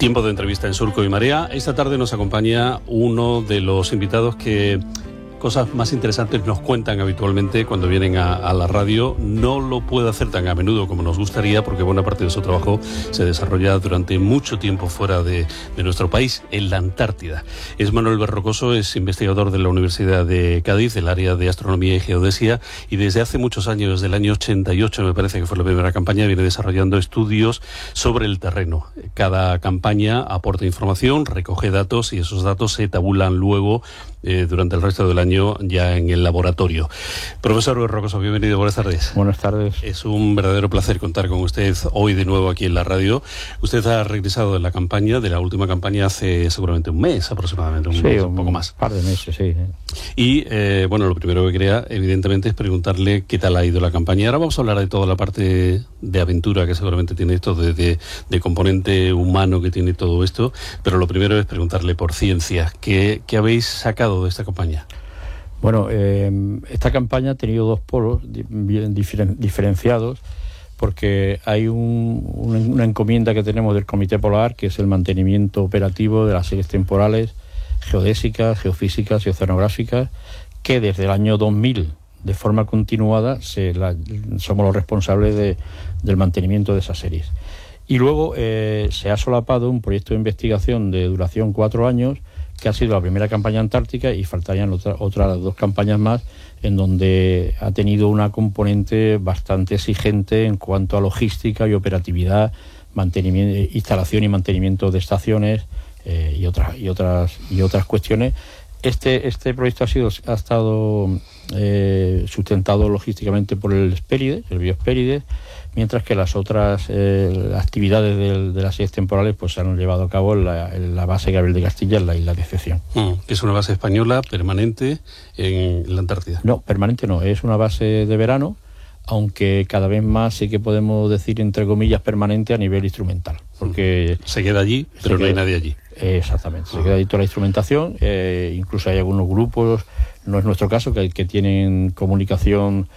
Tiempo de entrevista en Surco y Marea. Esta tarde nos acompaña uno de los invitados que cosas más interesantes nos cuentan habitualmente cuando vienen a la radio. No lo puede hacer tan a menudo como nos gustaría, porque buena parte de su trabajo se desarrolla durante mucho tiempo fuera de nuestro país, en la Antártida. Es Manuel Berrocoso, es investigador de la Universidad de Cádiz, del área de astronomía y geodesia, y desde hace muchos años, desde el año 88, me parece que fue la primera campaña, viene desarrollando estudios sobre el terreno. Cada campaña aporta información, recoge datos, y esos datos se tabulan luego durante el resto del año ya en el laboratorio. Profesor Berrocoso, bienvenido, buenas tardes. Buenas tardes. Es un verdadero placer contar con usted hoy de nuevo aquí en la radio. Usted ha regresado de la campaña, de la última campaña, hace seguramente un mes aproximadamente, un poco más. Un par de meses, sí. Y bueno, lo primero que quería evidentemente es preguntarle qué tal ha ido la campaña. Ahora vamos a hablar de toda la parte de aventura que seguramente tiene esto, de componente humano que tiene todo esto, pero lo primero es preguntarle por ciencia. ¿Qué habéis sacado de esta campaña? Bueno, esta campaña ha tenido dos polos bien diferenciados, porque hay una encomienda que tenemos del Comité Polar, que es el mantenimiento operativo de las series temporales geodésicas, geofísicas y oceanográficas, que desde el año 2000, de forma continuada, somos los responsables del mantenimiento de esas series. Y luego se ha solapado un proyecto de investigación de duración 4 años, que ha sido la primera campaña antártica, y faltarían otras 2 campañas más, en donde ha tenido una componente bastante exigente en cuanto a logística y operatividad, instalación y mantenimiento de estaciones y otras cuestiones. Este proyecto ha estado sustentado logísticamente por el Biospérides, mientras que las otras actividades de las series temporales pues se han llevado a cabo en la base Gabriel de Castilla, en la isla de Excepción. Que es una base española permanente en la Antártida. No, permanente no, es una base de verano, aunque cada vez más sí que podemos decir, entre comillas, permanente a nivel instrumental, porque se queda allí, pero no hay nadie allí. Exactamente, se queda ahí toda la instrumentación, incluso hay algunos grupos, no es nuestro caso, que tienen comunicación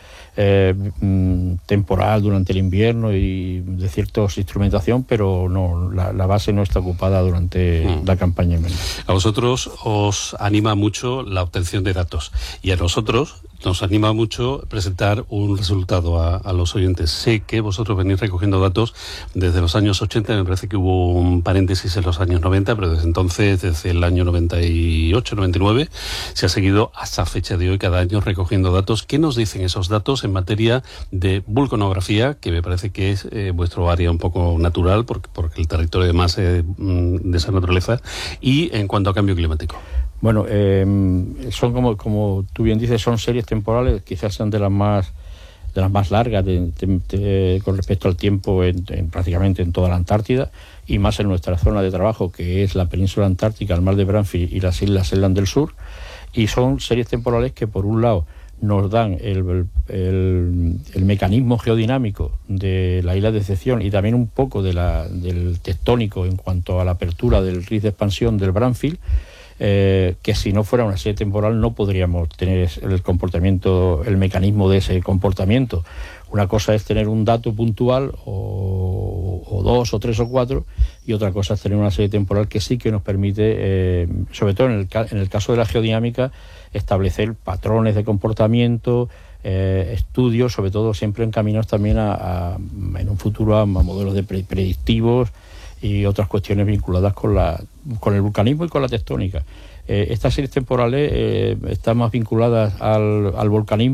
temporal durante el invierno y de cierta instrumentación, pero no, la base no está ocupada durante la campaña invernal. A vosotros os anima mucho la obtención de datos, y a nosotros nos anima mucho presentar un resultado a los oyentes. Sé que vosotros venís recogiendo datos desde los años 80, me parece que hubo un paréntesis en los años 90, pero desde entonces, desde el año 98, 99, se ha seguido hasta fecha de hoy cada año recogiendo datos. ¿Qué nos dicen esos datos en materia de vulcanografía, que me parece que es vuestro área un poco natural, porque el territorio además de esa naturaleza, y en cuanto a cambio climático? Bueno, son como tú bien dices, son series temporales, quizás sean de las más largas con respecto al tiempo prácticamente en toda la Antártida, y más en nuestra zona de trabajo, que es la península antártica, el mar de Bransfield y las islas Shetland del Sur. Y son series temporales que, por un lado, nos dan el mecanismo geodinámico de la isla de Excepción, y también un poco del tectónico en cuanto a la apertura del rift de expansión del Bransfield, que si no fuera una serie temporal no podríamos tener el mecanismo de ese comportamiento. Una cosa es tener un dato puntual, o 2 o 3 o 4, y otra cosa es tener una serie temporal que sí que nos permite, sobre todo en el caso de la geodinámica, establecer patrones de comportamiento, estudios, sobre todo siempre encaminados también en un futuro a modelos predictivos y otras cuestiones vinculadas con el vulcanismo y con la tectónica. Estas series temporales están más vinculadas al volcanismo